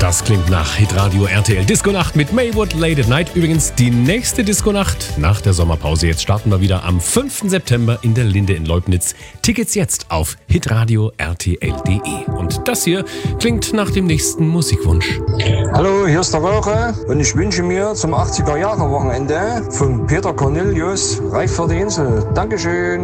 Das klingt nach Hitradio RTL Disco-Nacht mit Maywood Late at Night. Übrigens die nächste Disco-Nacht nach der Sommerpause. Jetzt starten wir wieder am 5. September in der Linde in Leubnitz. Tickets jetzt auf hitradio rtl.de. Und das hier klingt nach dem nächsten Musikwunsch. Hallo, hier ist der Röhre und ich wünsche mir zum 80er-Jahre-Wochenende von Peter Cornelius Reich für die Insel. Dankeschön.